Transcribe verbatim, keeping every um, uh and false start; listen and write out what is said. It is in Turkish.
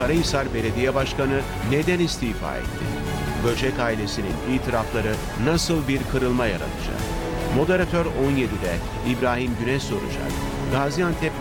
Karahisar Belediye Başkanı neden istifa etti? Böcek ailesinin itirafları nasıl bir kırılma yaratacak? Moderatör on yedide İbrahim Güneş soracak. Gaziantep